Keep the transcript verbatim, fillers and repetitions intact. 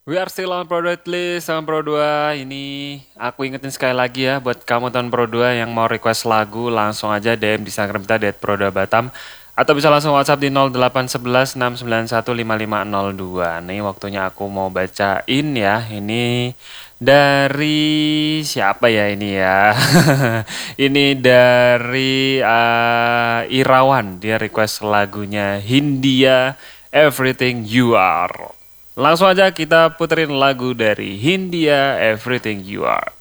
We are still on Pro List sama Pro dua. Ini aku ingetin sekali lagi ya buat kamu tahun Pro dua yang mau request lagu, langsung aja D M di Instagram kita di at pro dua batam atau bisa langsung WhatsApp di nol delapan satu satu enam sembilan satu lima lima nol dua. Nih waktunya aku mau bacain ya. Ini dari siapa ya ini ya? Ini dari uh, Irawan. Dia request lagunya Hindia Everything You Are. Langsung aja kita puterin lagu dari Hindia Everything You Are.